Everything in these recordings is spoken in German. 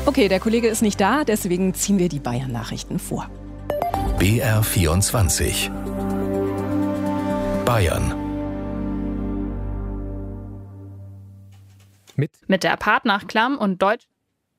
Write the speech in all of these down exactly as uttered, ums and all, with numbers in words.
Okay, der Kollege ist nicht da, deswegen ziehen wir die Bayern-Nachrichten vor. B R vierundzwanzig. Bayern. Mit, mit der Apart nach Klamm und Deutsch.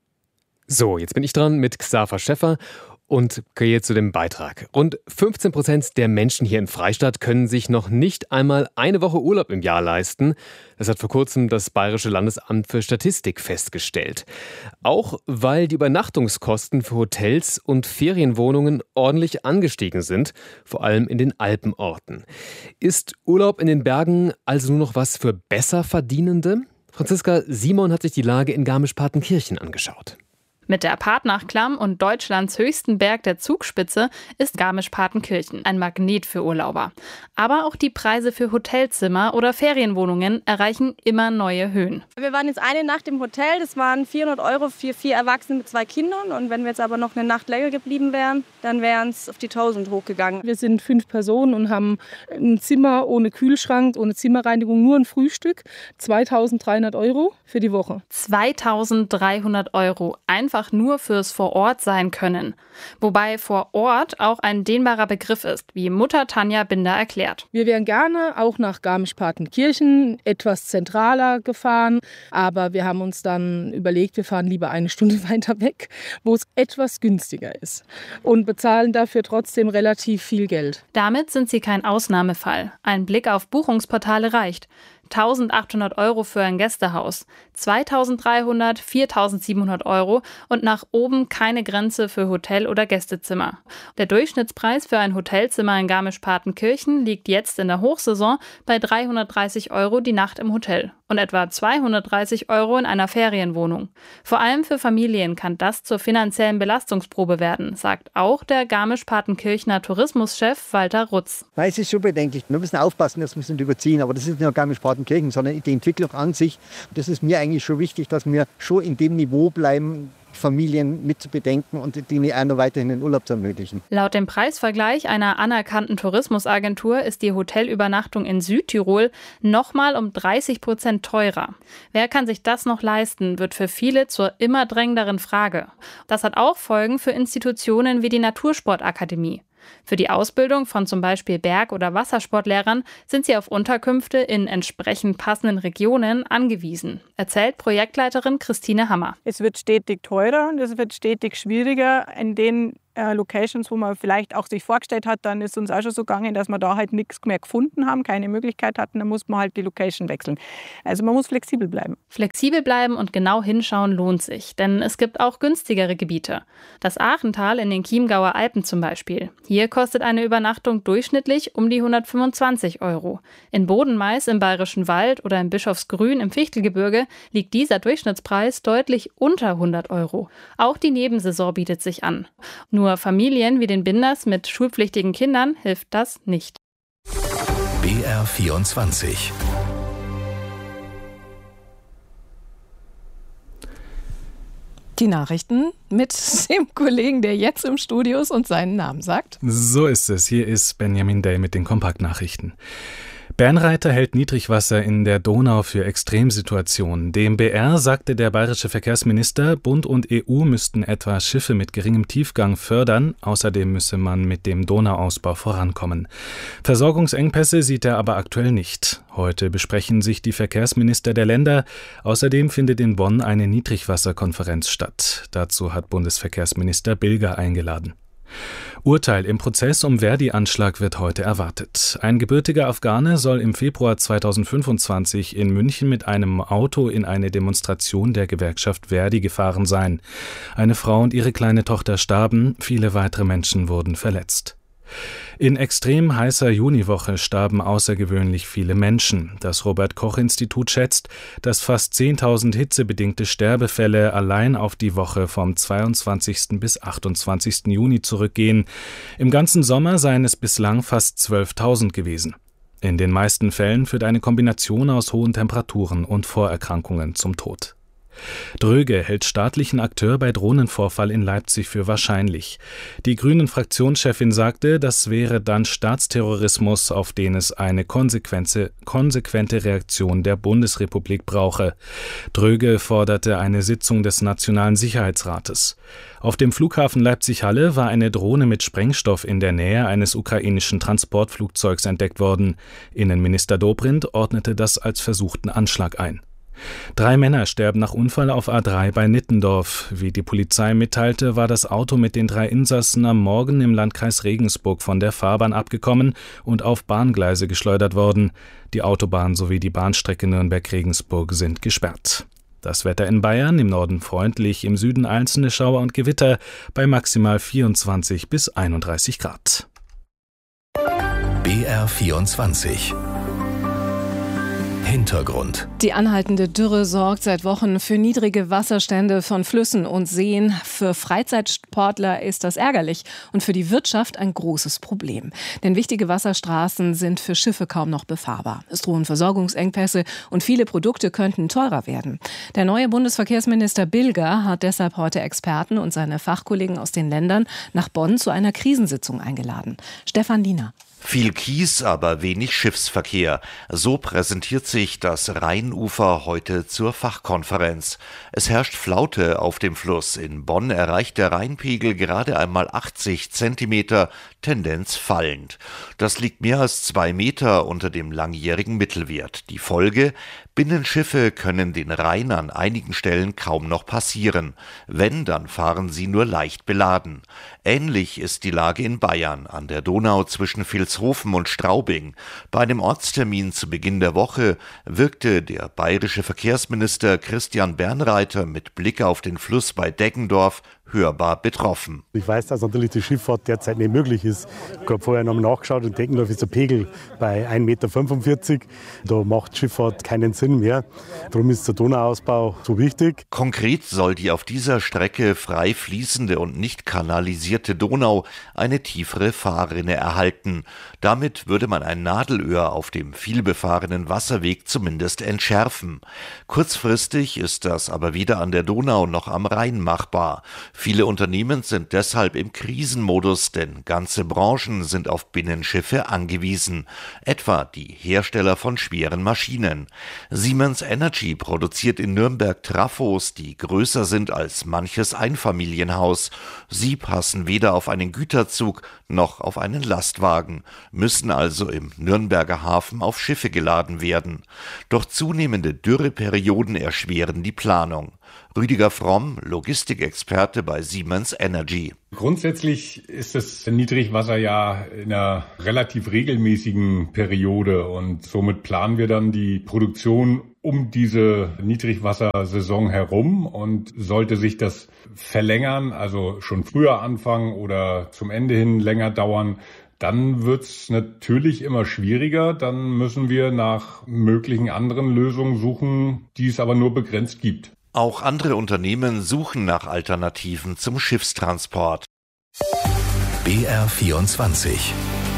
So, jetzt bin ich dran mit Xaver Schäffer und gehe jetzt zu dem Beitrag. Rund fünfzehn Prozent der Menschen hier im Freistaat können sich noch nicht einmal eine Woche Urlaub im Jahr leisten. Das hat vor kurzem das Bayerische Landesamt für Statistik festgestellt. Auch weil die Übernachtungskosten für Hotels und Ferienwohnungen ordentlich angestiegen sind, vor allem in den Alpenorten. Ist Urlaub in den Bergen also nur noch was für Besserverdienende? Franziska Simon hat sich die Lage in Garmisch-Partenkirchen angeschaut. Mit der Apart nach Klamm und Deutschlands höchsten Berg der Zugspitze ist Garmisch-Partenkirchen ein Magnet für Urlauber. Aber auch die Preise für Hotelzimmer oder Ferienwohnungen erreichen immer neue Höhen. Wir waren jetzt eine Nacht im Hotel, das waren vierhundert Euro für vier Erwachsene mit zwei Kindern. Und wenn wir jetzt aber noch eine Nacht länger geblieben wären, dann wären es auf die tausend hochgegangen. Wir sind fünf Personen und haben ein Zimmer ohne Kühlschrank, ohne Zimmerreinigung, nur ein Frühstück. zweitausenddreihundert Euro für die Woche. zweitausenddreihundert Euro, einfach nur fürs Vor-Ort sein können. Wobei vor Ort auch ein dehnbarer Begriff ist, wie Mutter Tanja Binder erklärt. Wir wären gerne auch nach Garmisch-Partenkirchen, etwas zentraler gefahren, aber wir haben uns dann überlegt, wir fahren lieber eine Stunde weiter weg, wo es etwas günstiger ist und bezahlen dafür trotzdem relativ viel Geld. Damit sind sie kein Ausnahmefall. Ein Blick auf Buchungsportale reicht. eintausendachthundert Euro für ein Gästehaus, zweitausenddreihundert, viertausendsiebenhundert Euro und nach oben keine Grenze für Hotel- oder Gästezimmer. Der Durchschnittspreis für ein Hotelzimmer in Garmisch-Partenkirchen liegt jetzt in der Hochsaison bei dreihundertdreißig Euro die Nacht im Hotel und etwa zweihundertdreißig Euro in einer Ferienwohnung. Vor allem für Familien kann das zur finanziellen Belastungsprobe werden, sagt auch der Garmisch-Partenkirchener Tourismuschef Walter Rutz. Nein, es ist schon bedenklich. Wir müssen aufpassen, dass wir es nicht überziehen. Aber das ist nicht nur Garmisch-Partenkirchen, sondern die Entwicklung an sich. Das ist mir eigentlich schon wichtig, dass wir schon in dem Niveau bleiben, Familien mit zu bedenken und denen auch noch weiterhin den Urlaub zu ermöglichen. Laut dem Preisvergleich einer anerkannten Tourismusagentur ist die Hotelübernachtung in Südtirol nochmal um dreißig Prozent teurer. Wer kann sich das noch leisten, wird für viele zur immer drängenderen Frage. Das hat auch Folgen für Institutionen wie die Natursportakademie. Für die Ausbildung von zum Beispiel Berg- oder Wassersportlehrern sind sie auf Unterkünfte in entsprechend passenden Regionen angewiesen, erzählt Projektleiterin Christine Hammer. Es wird stetig teurer und es wird stetig schwieriger in den äh, Locations, wo man vielleicht auch sich vorgestellt hat, dann ist uns auch schon so gegangen, dass wir da halt nichts mehr gefunden haben, keine Möglichkeit hatten, dann muss man halt die Location wechseln. Also man muss flexibel bleiben. Flexibel bleiben und genau hinschauen lohnt sich, denn es gibt auch günstigere Gebiete. Das Aachental in den Chiemgauer Alpen zum Beispiel. Hier kostet eine Übernachtung durchschnittlich um die hundertfünfundzwanzig Euro. In Bodenmais im Bayerischen Wald oder in Bischofsgrün im Fichtelgebirge liegt dieser Durchschnittspreis deutlich unter hundert Euro. Auch die Nebensaison bietet sich an. Nur Familien wie den Binders mit schulpflichtigen Kindern hilft das nicht. B R vierundzwanzig. Die Nachrichten mit dem Kollegen, der jetzt im Studio ist und seinen Namen sagt. So ist es. Hier ist Benjamin Day mit den Kompaktnachrichten. Bernreiter hält Niedrigwasser in der Donau für Extremsituationen. Dem B R sagte der bayerische Verkehrsminister, Bund und E U müssten etwa Schiffe mit geringem Tiefgang fördern. Außerdem müsse man mit dem Donauausbau vorankommen. Versorgungsengpässe sieht er aber aktuell nicht. Heute besprechen sich die Verkehrsminister der Länder. Außerdem findet in Bonn eine Niedrigwasserkonferenz statt. Dazu hat Bundesverkehrsminister Bilger eingeladen. Urteil im Prozess um Verdi-Anschlag wird heute erwartet. Ein gebürtiger Afghane soll im Februar zweitausendfünfundzwanzig in München mit einem Auto in eine Demonstration der Gewerkschaft Verdi gefahren sein. Eine Frau und ihre kleine Tochter starben, viele weitere Menschen wurden verletzt. In extrem heißer Juniwoche starben außergewöhnlich viele Menschen. Das Robert-Koch-Institut schätzt, dass fast zehntausend hitzebedingte Sterbefälle allein auf die Woche vom zweiundzwanzigsten bis achtundzwanzigsten Juni zurückgehen. Im ganzen Sommer seien es bislang fast zwölftausend gewesen. In den meisten Fällen führt eine Kombination aus hohen Temperaturen und Vorerkrankungen zum Tod. Dröge hält staatlichen Akteur bei Drohnenvorfall in Leipzig für wahrscheinlich. Die Grünen-Fraktionschefin sagte, das wäre dann Staatsterrorismus, auf den es eine konsequente, konsequente Reaktion der Bundesrepublik brauche. Dröge forderte eine Sitzung des Nationalen Sicherheitsrates. Auf dem Flughafen Leipzig-Halle war eine Drohne mit Sprengstoff in der Nähe eines ukrainischen Transportflugzeugs entdeckt worden. Innenminister Dobrindt ordnete das als versuchten Anschlag ein. Drei Männer sterben nach Unfall auf A drei bei Nittendorf. Wie die Polizei mitteilte, war das Auto mit den drei Insassen am Morgen im Landkreis Regensburg von der Fahrbahn abgekommen und auf Bahngleise geschleudert worden. Die Autobahn sowie die Bahnstrecke Nürnberg-Regensburg sind gesperrt. Das Wetter in Bayern, im Norden freundlich, im Süden einzelne Schauer und Gewitter bei maximal vierundzwanzig bis einunddreißig Grad. B R vierundzwanzig Hintergrund. Die anhaltende Dürre sorgt seit Wochen für niedrige Wasserstände von Flüssen und Seen. Für Freizeitsportler ist das ärgerlich und für die Wirtschaft ein großes Problem. Denn wichtige Wasserstraßen sind für Schiffe kaum noch befahrbar. Es drohen Versorgungsengpässe und viele Produkte könnten teurer werden. Der neue Bundesverkehrsminister Bilger hat deshalb heute Experten und seine Fachkollegen aus den Ländern nach Bonn zu einer Krisensitzung eingeladen. Stefan Diener. Viel Kies, aber wenig Schiffsverkehr. So präsentiert sich das Rheinufer heute zur Fachkonferenz. Es herrscht Flaute auf dem Fluss. In Bonn erreicht der Rheinpegel gerade einmal achtzig Zentimeter, Tendenz fallend. Das liegt mehr als zwei Meter unter dem langjährigen Mittelwert. Die Folge: Binnenschiffe können den Rhein an einigen Stellen kaum noch passieren. Wenn, dann fahren sie nur leicht beladen. Ähnlich ist die Lage in Bayern, an der Donau zwischen Vilshofen und Straubing. Bei einem Ortstermin zu Beginn der Woche wirkte der bayerische Verkehrsminister Christian Bernreiter mit Blick auf den Fluss bei Deggendorf hörbar betroffen. Ich weiß, dass natürlich die Schifffahrt derzeit nicht möglich ist. Ich habe vorher noch mal nachgeschaut, in Deggendorf ist der Pegel bei ein Meter fünfundvierzig. Da macht Schifffahrt keinen Sinn mehr. Darum ist der Donauausbau so wichtig. Konkret soll die auf dieser Strecke frei fließende und nicht kanalisierte Donau eine tiefere Fahrrinne erhalten. Damit würde man ein Nadelöhr auf dem vielbefahrenen Wasserweg zumindest entschärfen. Kurzfristig ist das aber weder an der Donau noch am Rhein machbar. Viele Unternehmen sind deshalb im Krisenmodus, denn ganze Branchen sind auf Binnenschiffe angewiesen, etwa die Hersteller von schweren Maschinen. Siemens Energy produziert in Nürnberg Trafos, die größer sind als manches Einfamilienhaus. Sie passen weder auf einen Güterzug noch auf einen Lastwagen, müssen also im Nürnberger Hafen auf Schiffe geladen werden. Doch zunehmende Dürreperioden erschweren die Planung. Rüdiger Fromm, Logistikexperte bei Siemens Energy. Grundsätzlich ist das Niedrigwasser ja in einer relativ regelmäßigen Periode und somit planen wir dann die Produktion um diese Niedrigwassersaison herum, und sollte sich das verlängern, also schon früher anfangen oder zum Ende hin länger dauern, dann wird's natürlich immer schwieriger. Dann müssen wir nach möglichen anderen Lösungen suchen, die es aber nur begrenzt gibt. Auch andere Unternehmen suchen nach Alternativen zum Schiffstransport. B R vierundzwanzig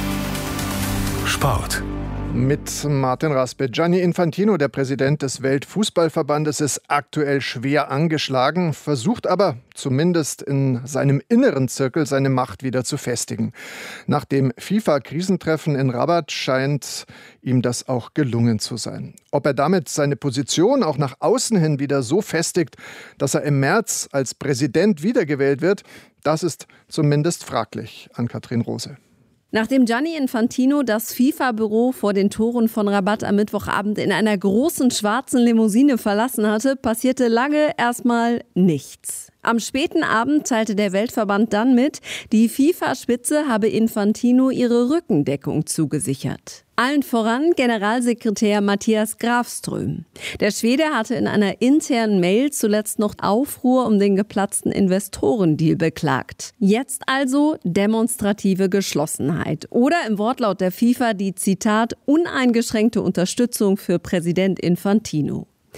Sport. Mit Martin Raspe. Gianni Infantino, der Präsident des Weltfußballverbandes, ist aktuell schwer angeschlagen, versucht aber zumindest in seinem inneren Zirkel seine Macht wieder zu festigen. Nach dem FIFA-Krisentreffen in Rabat scheint ihm das auch gelungen zu sein. Ob er damit seine Position auch nach außen hin wieder so festigt, dass er im März als Präsident wiedergewählt wird, das ist zumindest fraglich. Ann-Kathrin Rose. Nachdem Gianni Infantino das FIFA-Büro vor den Toren von Rabat am Mittwochabend in einer großen schwarzen Limousine verlassen hatte, passierte lange erstmal nichts. Am späten Abend teilte der Weltverband dann mit, die FIFA-Spitze habe Infantino ihre Rückendeckung zugesichert. Allen voran Generalsekretär Mattias Grafström. Der Schwede hatte in einer internen Mail zuletzt noch Aufruhr um den geplatzten Investorendeal beklagt. Jetzt also demonstrative Geschlossenheit oder im Wortlaut der FIFA die, Zitat, uneingeschränkte Unterstützung für Präsident Infantino.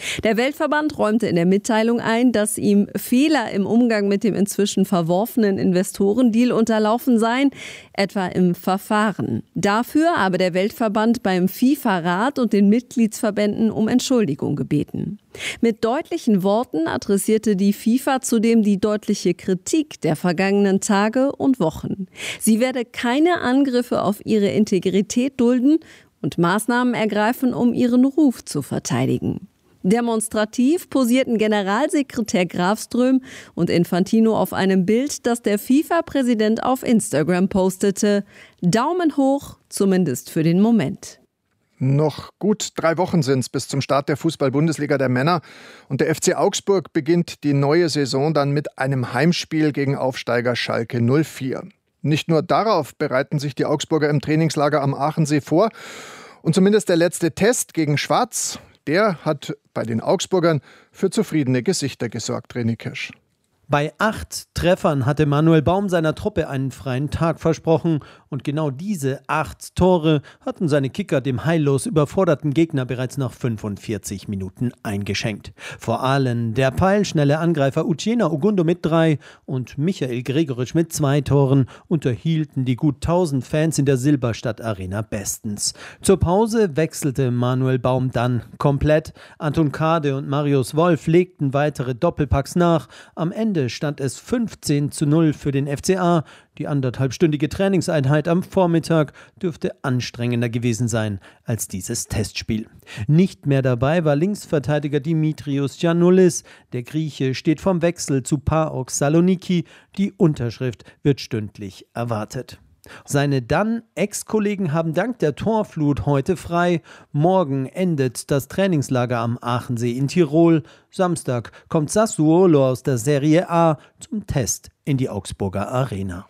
Der Weltverband räumte in der Mitteilung ein, dass ihm Fehler im Umgang mit dem inzwischen verworfenen Investorendeal unterlaufen seien, etwa im Verfahren. Dafür habe der Weltverband beim FIFA-Rat und den Mitgliedsverbänden um Entschuldigung gebeten. Mit deutlichen Worten adressierte die FIFA zudem die deutliche Kritik der vergangenen Tage und Wochen. Sie werde keine Angriffe auf ihre Integrität dulden und Maßnahmen ergreifen, um ihren Ruf zu verteidigen. Demonstrativ posierten Generalsekretär Grafström und Infantino auf einem Bild, das der FIFA-Präsident auf Instagram postete. Daumen hoch, zumindest für den Moment. Noch gut drei Wochen sind es bis zum Start der Fußball-Bundesliga der Männer. Und der F C Augsburg beginnt die neue Saison dann mit einem Heimspiel gegen Aufsteiger Schalke null vier. Nicht nur darauf bereiten sich die Augsburger im Trainingslager am Aachensee vor. Und zumindest der letzte Test gegen Schwarz, der hat bei den Augsburgern für zufriedene Gesichter gesorgt, René Kirsch. Bei acht Treffern hatte Manuel Baum seiner Truppe einen freien Tag versprochen und genau diese acht Tore hatten seine Kicker dem heillos überforderten Gegner bereits nach fünfundvierzig Minuten eingeschenkt. Vor allem der peilschnelle Angreifer Uchenna Ogundo mit drei und Michael Gregoritsch mit zwei Toren unterhielten die gut tausend Fans in der Silberstadt Arena bestens. Zur Pause wechselte Manuel Baum dann komplett. Anton Kade und Marius Wolf legten weitere Doppelpacks nach. Am Ende stand es fünfzehn zu null für den F C A. Die anderthalbstündige Trainingseinheit am Vormittag dürfte anstrengender gewesen sein als dieses Testspiel. Nicht mehr dabei war Linksverteidiger Dimitrios Giannoulis. Der Grieche steht vom Wechsel zu PAOK Saloniki. Die Unterschrift wird stündlich erwartet. Seine dann Ex-Kollegen haben dank der Torflut heute frei. Morgen endet das Trainingslager am Aachensee in Tirol. Samstag kommt Sassuolo aus der Serie A zum Test in die Augsburger Arena.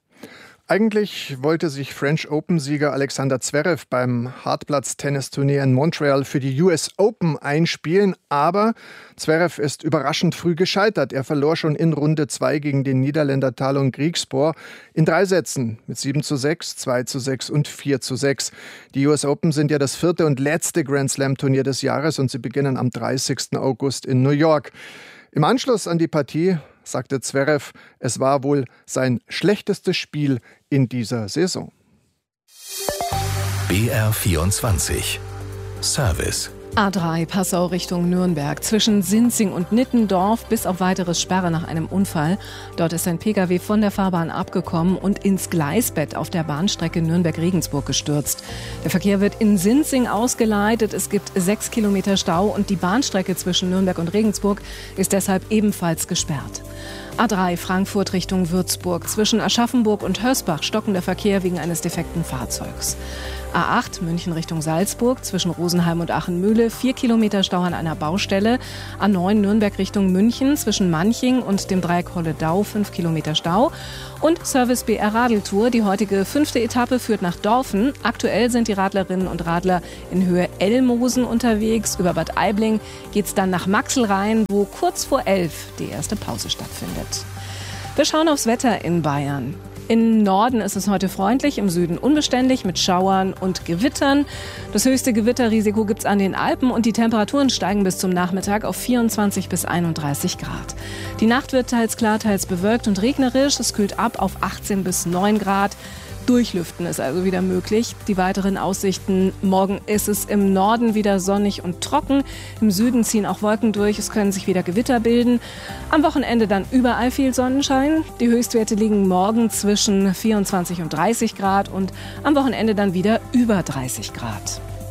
Eigentlich wollte sich French Open-Sieger Alexander Zverev beim Hartplatz-Tennisturnier in Montreal für die U S Open einspielen, aber Zverev ist überraschend früh gescheitert. Er verlor schon in Runde zwei gegen den Niederländer Talon Griekspoor in drei Sätzen mit sieben zu sechs, zwei zu sechs und vier zu sechs. Die U S Open sind ja das vierte und letzte Grand-Slam-Turnier des Jahres und sie beginnen am dreißigsten August in New York. Im Anschluss an die Partie sagte Zverev, es war wohl sein schlechtestes Spiel in dieser Saison. B R vierundzwanzig Service. A drei Passau Richtung Nürnberg. Zwischen Sinzing und Nittendorf bis auf weiteres Sperre nach einem Unfall. Dort ist ein Pkw von der Fahrbahn abgekommen und ins Gleisbett auf der Bahnstrecke Nürnberg-Regensburg gestürzt. Der Verkehr wird in Sinzing ausgeleitet. Es gibt sechs Kilometer Stau und die Bahnstrecke zwischen Nürnberg und Regensburg ist deshalb ebenfalls gesperrt. A drei Frankfurt Richtung Würzburg. Zwischen Aschaffenburg und Hösbach stockender Verkehr wegen eines defekten Fahrzeugs. A acht München Richtung Salzburg. Zwischen Rosenheim und Achenmühle vier Kilometer Stau an einer Baustelle. A neun Nürnberg Richtung München. Zwischen Manching und dem Dreieck Holledau fünf Kilometer Stau. Und Service B R Radeltour. Die heutige fünfte Etappe führt nach Dorfen. Aktuell sind die Radlerinnen und Radler in Höhe Elmosen unterwegs. Über Bad Aibling geht's dann nach Maxelrhein, wo kurz vor elf die erste Pause stattfindet. Wir schauen aufs Wetter in Bayern. Im Norden ist es heute freundlich, im Süden unbeständig mit Schauern und Gewittern. Das höchste Gewitterrisiko gibt es an den Alpen und die Temperaturen steigen bis zum Nachmittag auf vierundzwanzig bis einunddreißig Grad. Die Nacht wird teils klar, teils bewölkt und regnerisch. Es kühlt ab auf achtzehn bis neun Grad. Durchlüften ist also wieder möglich. Die weiteren Aussichten: Morgen ist es im Norden wieder sonnig und trocken. Im Süden ziehen auch Wolken durch. Es können sich wieder Gewitter bilden. Am Wochenende dann überall viel Sonnenschein. Die Höchstwerte liegen morgen zwischen vierundzwanzig und dreißig Grad und am Wochenende dann wieder über dreißig Grad.